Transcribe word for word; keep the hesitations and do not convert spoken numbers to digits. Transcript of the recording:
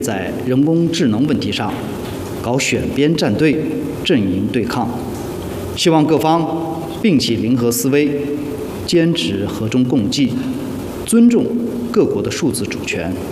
在人工智能问题上搞选边站队、阵营对抗，希望各方摒弃零和思维，坚持和中共济，尊重各国的数字主权。